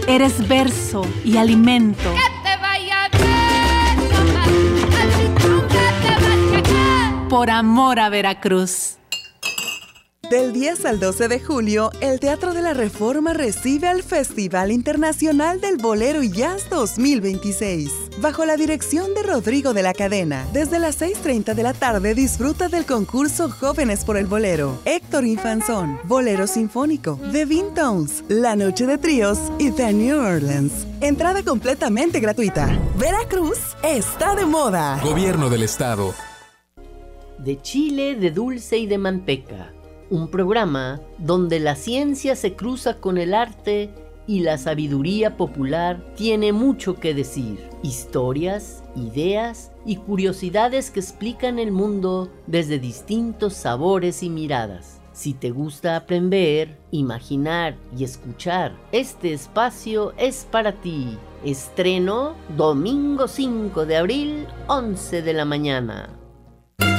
Eres verso y alimento. Que te vaya bien, mamá. Así nunca te vas a caer. Por amor a Veracruz. Del 10 al 12 de julio, el Teatro de la Reforma recibe al Festival Internacional del Bolero y Jazz 2026. Bajo la dirección de Rodrigo de la Cadena, desde las 6:30 de la tarde disfruta del concurso Jóvenes por el Bolero, Héctor Infanzón, Bolero Sinfónico, The Vintones, La Noche de Tríos y The New Orleans. Entrada completamente gratuita. Veracruz está de moda. Gobierno del Estado. De chile, de dulce y de manteca. Un programa donde la ciencia se cruza con el arte y la sabiduría popular tiene mucho que decir. Historias, ideas y curiosidades que explican el mundo desde distintos sabores y miradas. Si te gusta aprender, imaginar y escuchar, este espacio es para ti. Estreno domingo 5 de abril, 11 de la mañana.